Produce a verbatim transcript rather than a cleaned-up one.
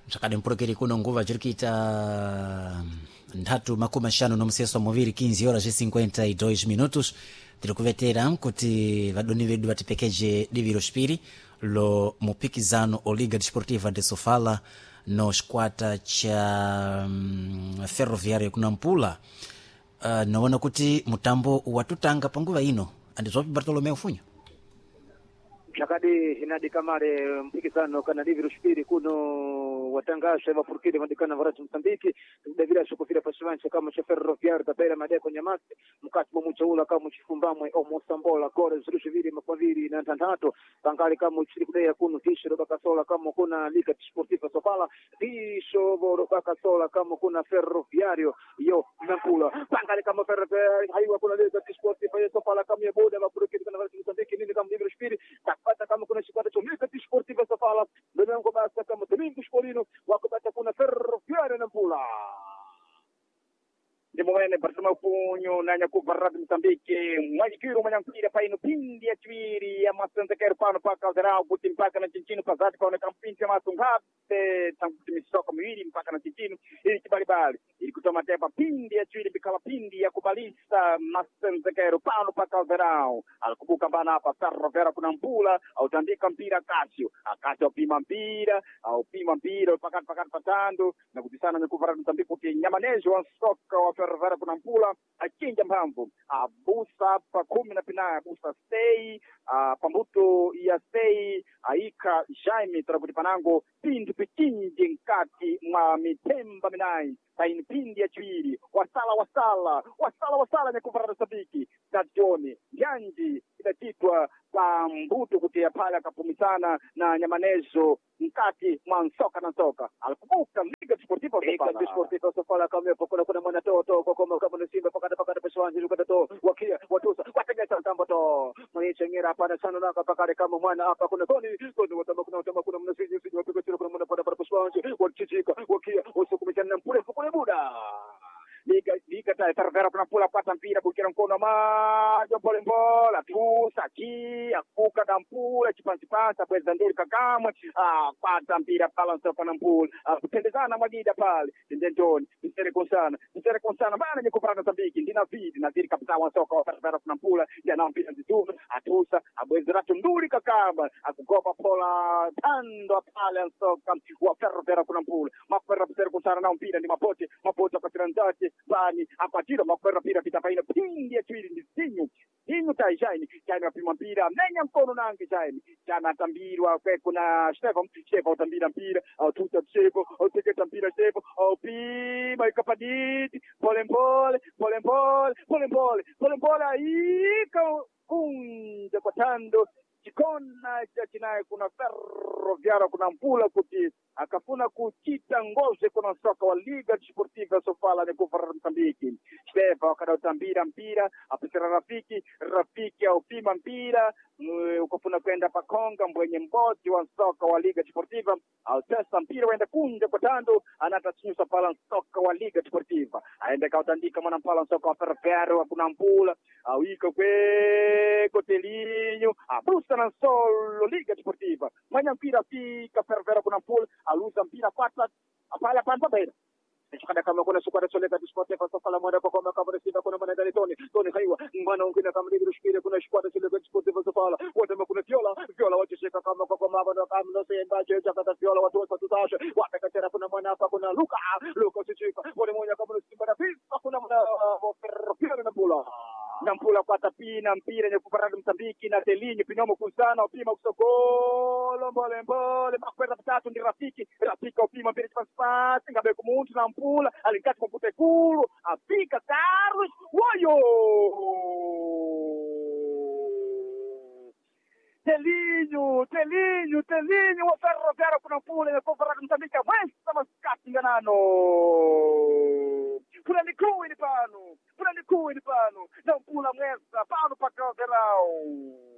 Zakade mpurukiri kuno nguva jirikita ndatu makumi ashanu nomuseso muviri quinze horas e cinquenta e dois minutos tiri kuvetera kuti vadoni vedu vatipekeje diviro spiri lo mupikizano o Liga Desportiva de Sofala no squata cha um, Ferroviário Kunampula. Uh, naona kuti mutambo watutanga panguva ino andizopi Bartolomeu Funyo Nakadi inadi kamare mpikisano kana diviro spiri kuno watangasha vafurukiri madikana varati Msambiki davira shukufira pasivancha kama cha Ferroviário tapera madeko nyamasi mukati mumuchaula kama muchifumbamwe o Mosambola kore zirushu viri makwaviri na ntantato tangali kama uchiri kudea kuno tisho robaka sola kama kuna Liga Desportiva Sofala tisho robaka sola kama kuna Ferroviário yo Nampula tangali kama Ferroviário haiwa kuna Liga Desportiva Sofala kama ya boda vafurukiri kana varati Msambiki nini kama diviro spiri takpata kama kuna shikwata cha Liga Desportiva Sofala ndio basta kama Domingo Sporino wakubata kuna Ferroviário Nampula de momento Bartolomeu Funyo nanya kubarad Msambiki mwajikiro manyampira paino pindi ya chwiri ya masanza kero pano paka zerao buti mpaka na chinchino pazati kwa nekampinti ya masungate tanguti misoko miwili mpaka na chinchino ili kibalibali ili kutoma tepa pindi ya chwiri bikala pindi ya kubalisa masanza kero pano paka zerao alikubuka mbana hapa Ferroviário Kunampula au tandika mpira Casio akati au pima mpira au pima mpira pakati pakati patando na kutisana nyekubarad Msambiki kuti nyamanejo wa soka wa Ferroviário Kunampula achinja mpamvu abusa pa kumi na pinaya abusa stay pambuto ya stay aika Jaime tarakuti panango pindu pichinje nkati mwa mitemba minai paini pindi ya chwiri wasala wasala wasala wasala nyekuvarada Msambiki tationi nyanji inatitwa pambuto kutia pale akapumisana na nyamanezo mkati mwa nsoka na nsoka alikubuka Liga Desportiva Liga Desportiva Sofala kama kuna kuna mwana toto kwa kama kama Simba pakata pakata peswanji lukata to wakia watusa watengeza tambo to mwenye hapa sana na pakare kama mwana hapa kuna toni toni watamba kuna watamba kuna mnasiji siji wapika kuna mwana pada pada peswanji wakichika wakia usukumishana mpule fukule buda Liga Liga ta Ferroviário Kunampula pata mpira bukira mkono majo pole mbola tusa ki akuka dampula chipansipansa bweza nduri kakamwe ah pata mpira balance Kunampula kutendezana madida pale ndendoni msere konsana msere konsana bana nyekupata Msambiki ndina vidi na vidi kapita wa soka wa Ferroviário Kunampula yana mpira nzito atusa abweza ratu nduri kakamwe akugopa pola tando pale soka wa Ferroviário Kunampula mapera msere konsana na mpira ndi mapote mapote kwa tiranzati bani apatira makwera pira pita paina pindi ya chwiri ndi sinyu sinyu tai jaini jaini apima mpira menya mkono nange jaini jana tambirwa kwe kuna Stefan Stefan tambira mpira au tuta Stefan au tiketa mpira Stefan au pima ikapaditi pole pole pole pole pole pole pole pole aika kunja kwa tando chikona cha chinaye kuna Ferroviário Kunampula kuti akafuna kuchita ngoze kuna soka wa Liga Desportiva Sofala ni kuvarada Msambiki Stefa wakada utambira mpira apisira rafiki rafiki au pima mpira ukafuna kwenda pakonga mbwenye mboti wa soka wa Liga Desportiva au tesa mpira wenda kunja kwa tando anatachinyusa pala soka wa Liga Desportiva aende kautandika mwana mpala soka wa Ferroviário Kunampula au iko kwe kotelinyo abusa na solo Liga Desportiva manya mpira fika Ferroviário Kunampula aluza mpira kwata apala panta bera Nishikada kama kuna sukwada soleka Desportiva Sofala mwada kwa kama kama resida kuna mwana gani toni toni haiwa mbana ungina kama Liga Desportiva kuna sukwada soleka Desportiva Sofala wata kuna viola viola wachishika kama kwa kama bado kama no sema je chakata viola watu watu tutasha wata katera kuna mwana hapa kuna Luka Luka chichika wale mmoja kama Simba na Pisa kuna mwana Ferroviário Nampula Nampula kwa tapina mpira yenye kuparada Msambiki na Telinyo pinomo kusana upima kusokolo mbole mbole makwenda tatu ndi rafiki rafiki upima mpira chipasi ngabe kumuntu Nampula alikati kompute kulu afika Carlos woyo Telinyo Telinyo Telinyo wa Ferroviário Kunampula na kuparada Msambiki mwesa maskati nganano